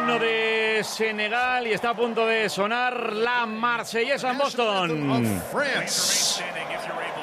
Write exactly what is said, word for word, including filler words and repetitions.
himno de Senegal y está a punto de sonar la marsellesa en Boston.